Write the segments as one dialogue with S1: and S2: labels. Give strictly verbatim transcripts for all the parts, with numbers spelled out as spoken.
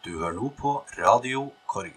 S1: Du hører nå på Radio Korgen.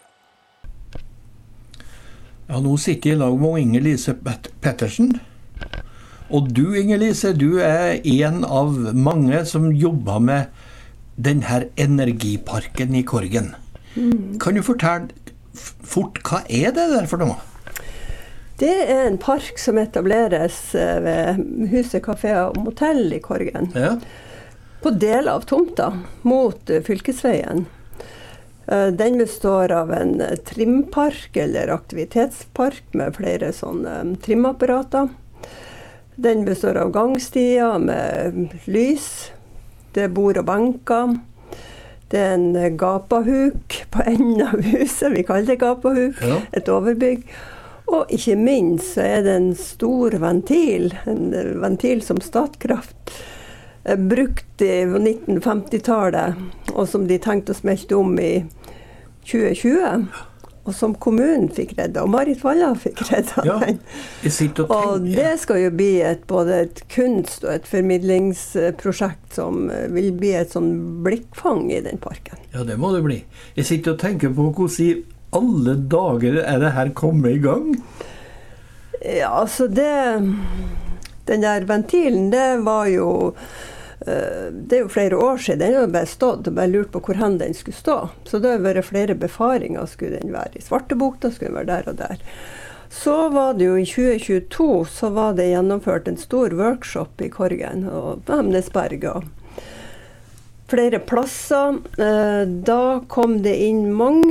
S2: Ja, nå sitter jeg i lag med Inger-Lise Pet- Pettersen. Og du, Inger-Lise, du er en av mange som jobber med den her energiparken i Korgen.
S3: Mm.
S2: Kan du fortelle f- fort, hva er det der for noe?
S3: Det er en park som etableres eh, ved Huset Café og Motell i Korgen.
S2: Ja.
S3: På del av tomta, mot eh, fylkesveien. Eh, Den består av en eh, trimpark eller aktivitetspark med flere sånne eh, trimapparater. Den består av gangstier med lys. Det er bord og banker. Det er en eh, gapahuk på enden av huset. Vi kaller det gapahuk.
S2: Ja.
S3: Et overbygg. Og ikke minst så er det en stor ventil. En eh, ventil som Statkraft eh, brukte i nitten femti-tallet, og som de tenkte å smelte om i tjue tjue. Og som kommunen fikk redda, og Marit Valla fikk redda
S2: Ja,
S3: den.
S2: jeg sitter og
S3: Og
S2: tenker.
S3: det skal jo bli et, både et kunst- og et formidlingsprosjekt som eh, vil bli et sånn blikkfang i den parken.
S2: Ja, det må det bli. Jeg sitter og tenker på hvordan i alle dager er det her kommet i gang.
S3: Ja, altså det Den der ventilen, det var jo eh, Det er jo flere år siden. Den har jo bare stått og bare lurt på hvor hen den skulle stå. Så det har vært flere befaringer. Skulle den være i Svartebukta, skulle den være der og der. Så var det jo i tjue tjueto så var det gjennomført en stor workshop i Korgen og på Hemnesberg og flere plasser. Eh, Da kom det inn mange